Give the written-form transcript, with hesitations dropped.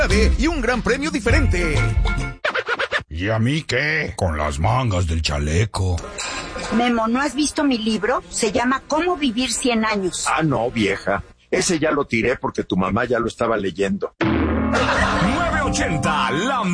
y un gran premio diferente. ¿Y a mí qué? Con las mangas del chaleco. Memo, ¿no has visto mi libro? Se llama ¿Cómo vivir 100 años? Ah, no, vieja. Ese ya lo tiré porque tu mamá ya lo estaba leyendo. 980, la